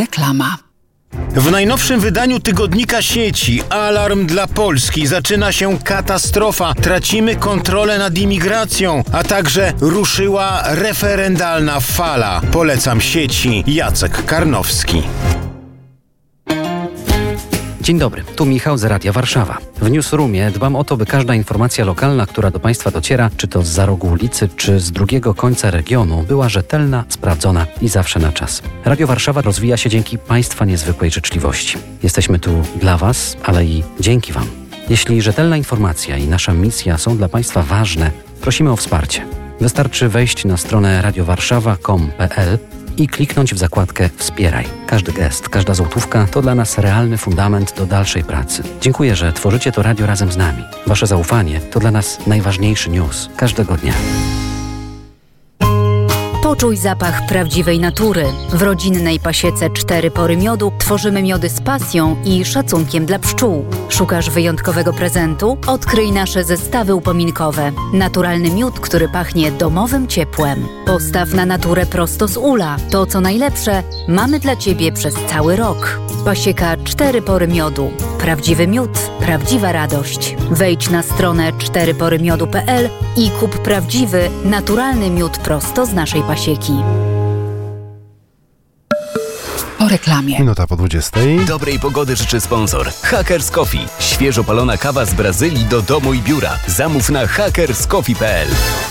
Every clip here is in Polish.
Reklama. W najnowszym wydaniu tygodnika Sieci Alarm dla Polski zaczyna się katastrofa. Tracimy kontrolę nad imigracją, a także ruszyła referendalna fala. Polecam Sieci. Jacek Karnowski. Dzień dobry, tu Michał z Radia Warszawa. W Newsroomie dbam o to, by każda informacja lokalna, która do Państwa dociera, czy to zza rogu ulicy, czy z drugiego końca regionu, była rzetelna, sprawdzona i zawsze na czas. Radio Warszawa rozwija się dzięki Państwa niezwykłej życzliwości. Jesteśmy tu dla Was, ale i dzięki Wam. Jeśli rzetelna informacja i nasza misja są dla Państwa ważne, prosimy o wsparcie. Wystarczy wejść na stronę radiowarszawa.com.pl i kliknąć w zakładkę Wspieraj. Każdy gest, każda złotówka to dla nas realny fundament do dalszej pracy. Dziękuję, że tworzycie to radio razem z nami. Wasze zaufanie to dla nas najważniejszy news każdego dnia. Poczuj zapach prawdziwej natury. W rodzinnej pasiece 4 pory miodu tworzymy miody z pasją i szacunkiem dla pszczół. Szukasz wyjątkowego prezentu? Odkryj nasze zestawy upominkowe. Naturalny miód, który pachnie domowym ciepłem. Postaw na naturę prosto z ula. To, co najlepsze, mamy dla Ciebie przez cały rok. Pasieka 4 pory miodu. Prawdziwy miód, prawdziwa radość. Wejdź na stronę 4porymiodu.pl i kup prawdziwy, naturalny miód prosto z naszej pasieki. Po reklamie. Minuta po 20. Dobrej pogody życzy sponsor Hackers Coffee. Świeżo palona kawa z Brazylii do domu i biura. Zamów na hackerscoffee.pl.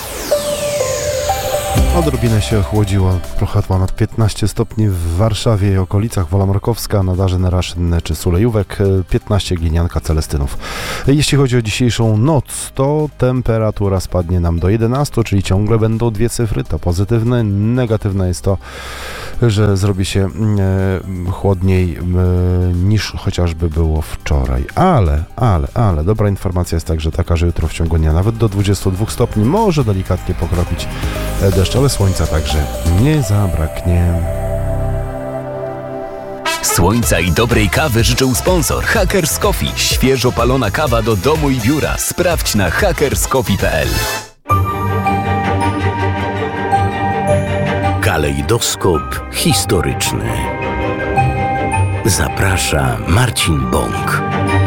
Odrobinę się ochłodziło, trochę ponad 15 stopni w Warszawie i okolicach, Wola Markowska, Nadarzyny, Raszyn czy Sulejówek, 15 Glinianka, Celestynów. Jeśli chodzi o dzisiejszą noc, to temperatura spadnie nam do 11, czyli ciągle będą dwie cyfry, to pozytywne. Negatywne jest to, że zrobi się chłodniej niż chociażby było wczoraj. Ale dobra informacja jest także taka, że jutro w ciągu dnia nawet do 22 stopni może delikatnie pokropić deszcz, ale słońca także nie zabraknie. Słońca i dobrej kawy życzył sponsor Hackers Coffee. Świeżo palona kawa do domu i biura. Sprawdź na hackerscoffee.pl. Kalejdoskop historyczny. Zaprasza Marcin Bąk.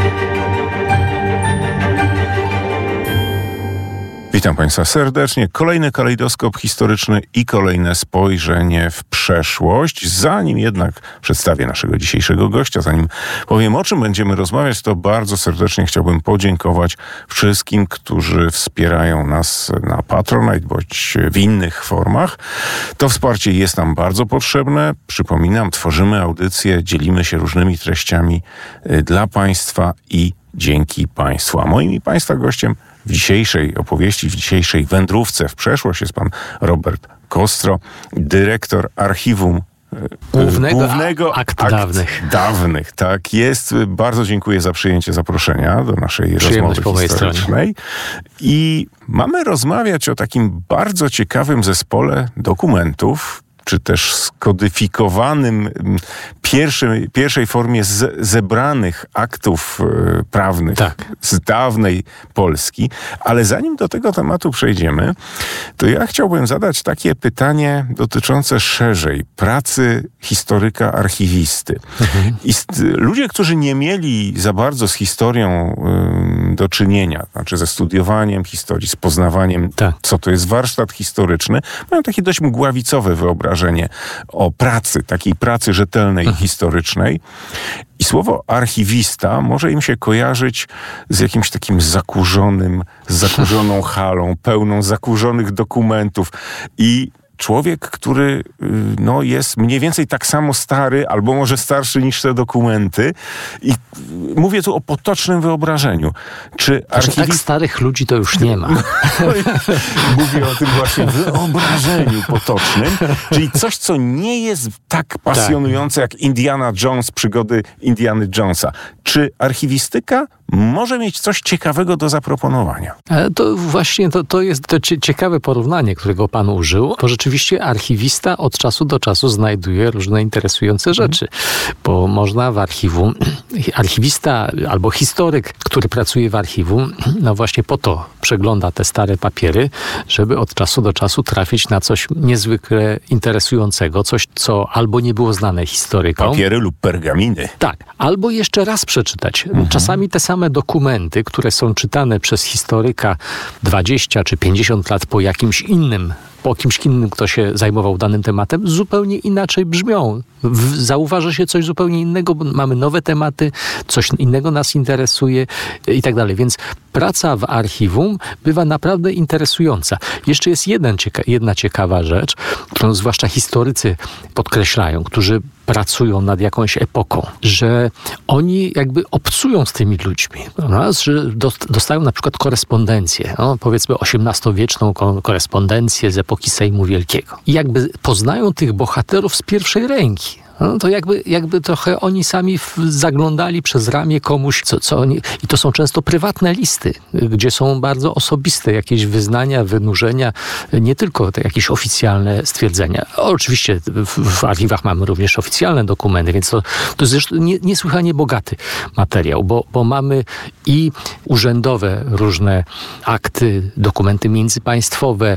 Witam Państwa serdecznie. Kolejny kalejdoskop historyczny i kolejne spojrzenie w przeszłość. Zanim jednak przedstawię naszego dzisiejszego gościa, zanim powiem, o czym będziemy rozmawiać, to bardzo serdecznie chciałbym podziękować wszystkim, którzy wspierają nas na Patronite bądź w innych formach. To wsparcie jest nam bardzo potrzebne. Przypominam, tworzymy audycje, dzielimy się różnymi treściami dla Państwa i dzięki Państwu. A moim i Państwa gościem w dzisiejszej opowieści, w dzisiejszej wędrówce w przeszłość jest pan Robert Kostro, dyrektor archiwum Głównego Akt Dawnych. Tak jest. Bardzo dziękuję za przyjęcie zaproszenia do naszej rozmowy historycznej. I mamy rozmawiać o takim bardzo ciekawym zespole dokumentów, czy też skodyfikowanym pierwszej formie zebranych aktów prawnych z dawnej Polski. Ale zanim do tego tematu przejdziemy, to ja chciałbym zadać takie pytanie dotyczące szerzej pracy historyka archiwisty. Ludzie, którzy nie mieli za bardzo z historią do czynienia, znaczy ze studiowaniem historii, z poznawaniem, co to jest warsztat historyczny, mają takie dość mgławicowe wyobrażenie o pracy, takiej pracy rzetelnej, historycznej. I słowo archiwista może im się kojarzyć z jakimś takim zakurzoną halą, pełną zakurzonych dokumentów. I człowiek, który jest mniej więcej tak samo stary, albo może starszy niż te dokumenty. I mówię tu o potocznym wyobrażeniu. Czy tak starych ludzi to już nie ma. Mówię o tym właśnie wyobrażeniu potocznym. Czyli coś, co nie jest tak pasjonujące jak Indiana Jones, przygody Indiany Jonesa. Czy archiwistyka może mieć coś ciekawego do zaproponowania. To właśnie to jest to ciekawe porównanie, którego pan użył, bo rzeczywiście archiwista od czasu do czasu znajduje różne interesujące rzeczy, bo można w archiwum, archiwista albo historyk, który pracuje w archiwum, no właśnie po to przegląda te stare papiery, żeby od czasu do czasu trafić na coś niezwykle interesującego, coś, co albo nie było znane historykom. Papiery lub pergaminy. Tak, albo jeszcze raz przeczytać. Czasami te same dokumenty, które są czytane przez historyka 20 czy 50 lat po kimś innym, kto się zajmował danym tematem, zupełnie inaczej brzmią. Zauważa się coś zupełnie innego, bo mamy nowe tematy, coś innego nas interesuje i tak dalej. Więc praca w archiwum bywa naprawdę interesująca. Jeszcze jest jedna ciekawa rzecz, którą zwłaszcza historycy podkreślają, którzy pracują nad jakąś epoką, że oni jakby obcują z tymi ludźmi. Że dostają na przykład korespondencję, powiedzmy XVIII-wieczną korespondencję z epoki Sejmu Wielkiego. I jakby poznają tych bohaterów z pierwszej ręki. No to jakby trochę oni sami zaglądali przez ramię komuś, co oni... I to są często prywatne listy, gdzie są bardzo osobiste jakieś wyznania, wynurzenia, nie tylko te jakieś oficjalne stwierdzenia. Oczywiście w archiwach mamy również oficjalne dokumenty, więc to jest zresztą niesłychanie bogaty materiał, bo mamy i urzędowe różne akty, dokumenty międzypaństwowe,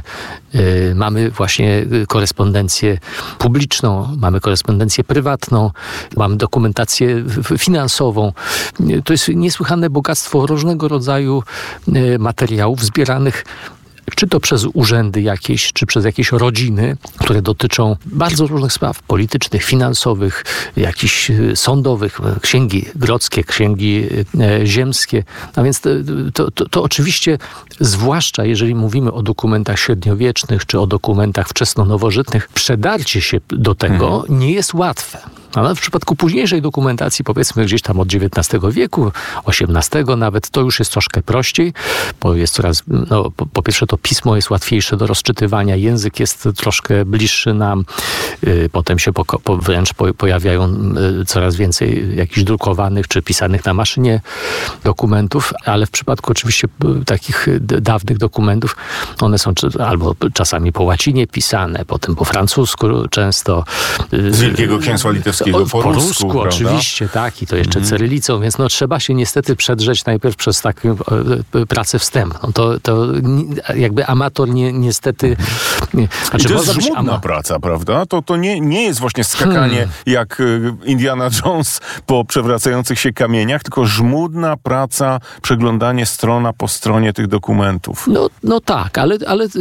mamy właśnie korespondencję publiczną, mamy korespondencję prywatną, mamy dokumentację finansową. To jest niesłychane bogactwo różnego rodzaju materiałów zbieranych czy to przez urzędy jakieś, czy przez jakieś rodziny, które dotyczą bardzo różnych spraw politycznych, finansowych, jakichś sądowych, księgi grodzkie, księgi ziemskie. A więc to oczywiście, zwłaszcza jeżeli mówimy o dokumentach średniowiecznych, czy o dokumentach wczesnonowożytnych, przedarcie się do tego nie jest łatwe. Ale w przypadku późniejszej dokumentacji, powiedzmy gdzieś tam od XIX wieku, XVIII nawet, to już jest troszkę prościej, bo jest coraz, po pierwsze to pismo jest łatwiejsze do rozczytywania, język jest troszkę bliższy nam, potem się wręcz pojawiają coraz więcej jakichś drukowanych czy pisanych na maszynie dokumentów, ale w przypadku oczywiście takich dawnych dokumentów, one są albo czasami po łacinie pisane, potem po francusku często. Z Wielkiego Księstwa Litewskiego po rusku, oczywiście, tak, i to jeszcze cyrylicą, więc trzeba się niestety przedrzeć najpierw przez taką pracę wstępną. To jakby amator niestety... I to jest żmudna praca, prawda? To nie jest właśnie skakanie jak Indiana Jones po przewracających się kamieniach, tylko żmudna praca, przeglądanie strona po stronie tych dokumentów. No tak, ale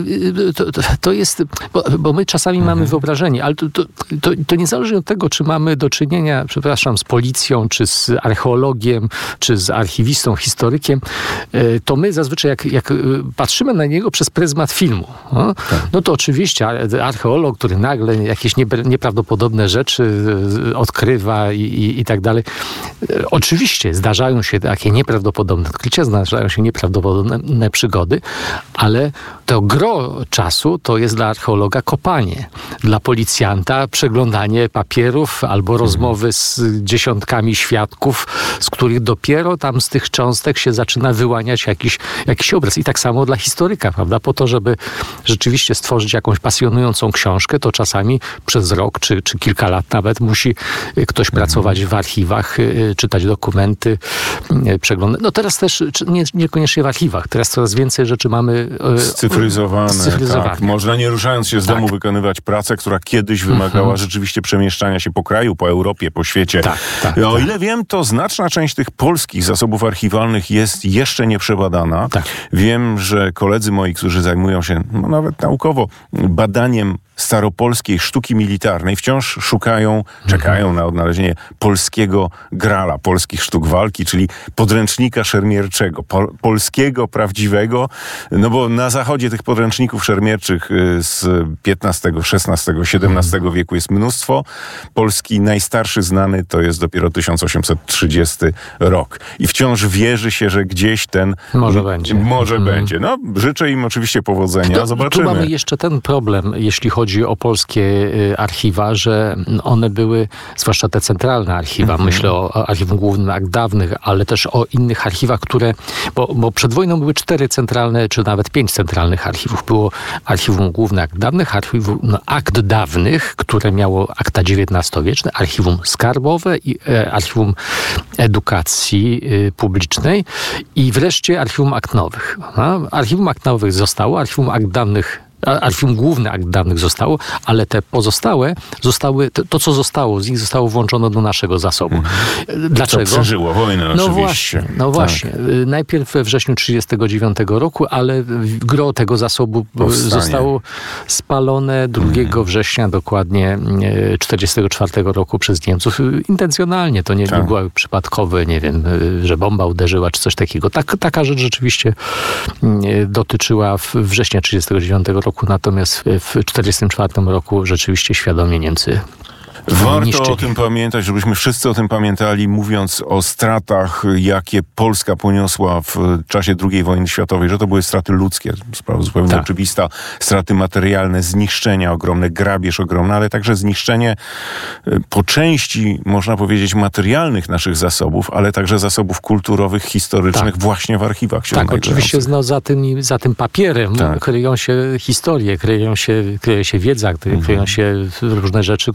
to jest... Bo my czasami mamy wyobrażenie, ale to niezależnie od tego, czy mamy do czynienia, z policją, czy z archeologiem, czy z archiwistą, historykiem, to my zazwyczaj jak patrzymy na niego przez pryzmat filmu, no to oczywiście archeolog, który nagle jakieś nieprawdopodobne rzeczy odkrywa i tak dalej. Oczywiście zdarzają się takie nieprawdopodobne odkrycia, zdarzają się nieprawdopodobne przygody, ale to gro czasu to jest dla archeologa kopanie, dla policjanta przeglądanie papierów albo rozmowy z dziesiątkami świadków, z których dopiero tam z tych cząstek się zaczyna wyłaniać jakiś obraz. I tak samo dla historyka, prawda? Po to, żeby rzeczywiście stworzyć jakąś pasjonującą książkę, to czasami przez rok czy kilka lat nawet musi ktoś pracować w archiwach, czytać dokumenty, przeglądać. No teraz też niekoniecznie w archiwach. Teraz coraz więcej rzeczy mamy scyfryzowane. Tak. Można nie ruszając się z domu wykonywać pracę, która kiedyś wymagała rzeczywiście przemieszczania się po kraju, po Europie, po świecie. O ile wiem, to znaczna część tych polskich zasobów archiwalnych jest jeszcze nieprzebadana. Wiem, że koledzy moi, którzy zajmują się nawet naukowo badaniem staropolskiej sztuki militarnej, wciąż czekają na odnalezienie polskiego grala, polskich sztuk walki, czyli podręcznika szermierczego, polskiego, prawdziwego, no bo na zachodzie tych podręczników szermierczych z XV, XVI, XVII wieku jest mnóstwo. Polski najstarszy znany to jest dopiero 1830 rok. I wciąż wierzy się, że gdzieś ten może będzie. No, życzę im oczywiście powodzenia. Zobaczymy. Tu mamy jeszcze ten problem, jeśli chodzi chodzi o polskie archiwa, że one były, zwłaszcza te centralne archiwa, myślę o Archiwum Głównym Akt Dawnych, ale też o innych archiwach, które, bo przed wojną były 4 centralne, czy nawet 5 centralnych archiwów. Było Archiwum Główne Akt Dawnych, Archiwum Akt Dawnych, które miało akta XIX-wieczne, Archiwum Skarbowe i Archiwum Edukacji Publicznej i wreszcie Archiwum Akt Nowych. Archiwum Akt Nowych zostało, Archiwum Główne Akt Dawnych zostało, ale te pozostałe to co zostało, z nich zostało włączone do naszego zasobu. Dlaczego? To przeżyło wojnę oczywiście. Właśnie. Najpierw we wrześniu 1939 roku, ale gros tego zasobu zostało spalone 2 września dokładnie 1944 roku przez Niemców. Intencjonalnie. To nie było przypadkowe, nie wiem, że bomba uderzyła czy coś takiego. Taka rzecz rzeczywiście dotyczyła września 1939 roku, natomiast w 1944 roku rzeczywiście świadomie Niemcy Warto niszczyli. o tym pamiętać, żebyśmy wszyscy o tym pamiętali, mówiąc o stratach, jakie Polska poniosła w czasie II wojny światowej, że to były straty ludzkie, sprawa zupełnie oczywista, straty materialne, zniszczenia ogromne, grabież ogromny, ale także zniszczenie po części, można powiedzieć, materialnych naszych zasobów, ale także zasobów kulturowych, historycznych właśnie w archiwach się znajdujących. Oczywiście za tym papierem kryją się historie, kryje się wiedza, kryją się różne rzeczy,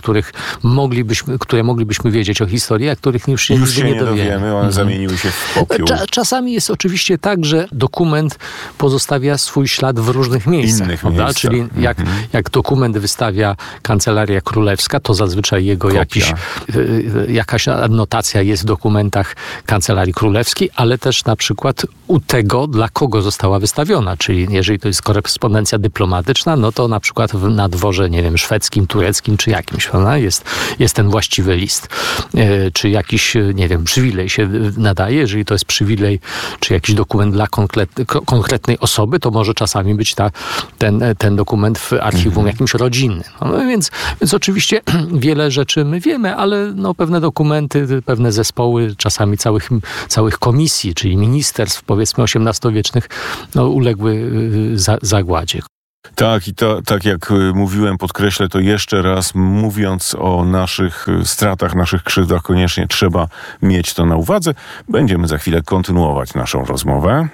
które moglibyśmy wiedzieć o historii, a których już się nigdy nie dowiemy. One zamieniły się w popiół. Czasami jest oczywiście tak, że dokument pozostawia swój ślad w różnych miejscach. Czyli jak dokument wystawia Kancelaria Królewska, to zazwyczaj jego jakaś adnotacja jest w dokumentach Kancelarii Królewskiej, ale też na przykład u tego, dla kogo została wystawiona. Czyli jeżeli to jest korespondencja dyplomatyczna, no to na przykład na dworze, nie wiem, szwedzkim, tureckim czy jakimś, jest ten właściwy list. Czy jakiś, nie wiem, przywilej się nadaje. Jeżeli to jest przywilej, czy jakiś dokument dla konkretnej osoby, to może czasami być ten dokument w archiwum jakimś rodzinnym. Więc oczywiście wiele rzeczy my wiemy, ale pewne dokumenty, pewne zespoły, czasami całych komisji, czyli ministerstw, powiedzmy XVIII-wiecznych, uległy zagładzie. Tak, i tak jak mówiłem, podkreślę to jeszcze raz, mówiąc o naszych stratach, naszych krzywdach, koniecznie trzeba mieć to na uwadze. Będziemy za chwilę kontynuować naszą rozmowę.